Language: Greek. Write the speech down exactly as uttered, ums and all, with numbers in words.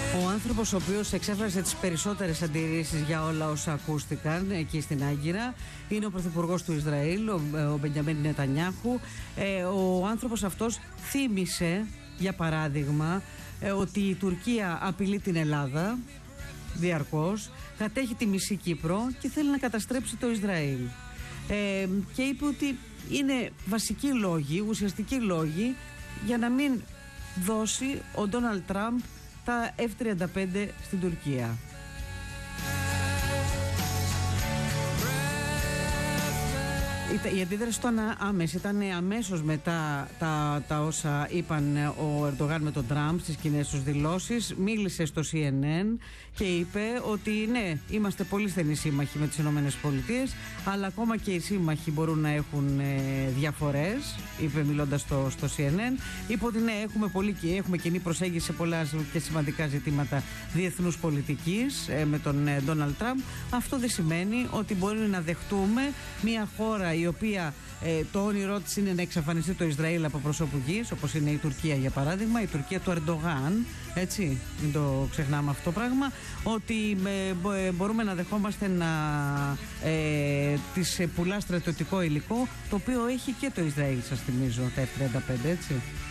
Ο άνθρωπος ο οποίος εξέφρασε τις περισσότερες αντιρρήσεις για όλα όσα ακούστηκαν εκεί στην Άγκυρα είναι ο πρωθυπουργός του Ισραήλ, ο, ο Μπενιαμίν Νετανιάχου. Ε, ο άνθρωπος αυτός θύμισε, για παράδειγμα, ε, ότι η Τουρκία απειλεί την Ελλάδα διαρκώς, κατέχει τη μισή Κύπρο και θέλει να καταστρέψει το Ισραήλ. Ε, και είπε ότι είναι βασικοί λόγοι, ουσιαστικοί λόγοι για να μην δώσει ο Ντόναλντ Τραμπ τα εφ τριάντα πέντε στην Τουρκία. Η αντίδραση ήταν άμεση, ήταν αμέσως μετά τα, τα όσα είπαν ο Ερντογάν με τον Τραμπ στις κοινές τους δηλώσεις. Μίλησε στο σι εν εν και είπε ότι ναι, είμαστε πολύ στενοί σύμμαχοι με τις Ηνωμένες Πολιτείες, αλλά ακόμα και οι σύμμαχοι μπορούν να έχουν ε, διαφορές, είπε μιλώντας στο, στο σι εν εν. Είπε ότι ναι, έχουμε, πολύ, έχουμε κοινή προσέγγιση σε πολλά και σημαντικά ζητήματα διεθνούς πολιτικής ε, με τον Ντόναλντ Τραμπ. Αυτό δεν σημαίνει ότι μπορεί να δεχτούμε μια χώρα η οποία ε, το όνειρό της είναι να εξαφανιστεί το Ισραήλ από προσώπου γης, όπως είναι η Τουρκία για παράδειγμα, η Τουρκία του Ερντογάν, έτσι, μην το ξεχνάμε αυτό το πράγμα, ότι ε, μπορούμε να δεχόμαστε να ε, της πουλά στρατιωτικό υλικό, το οποίο έχει και το Ισραήλ, σας θυμίζω, τα εφ τριάντα πέντε, έτσι.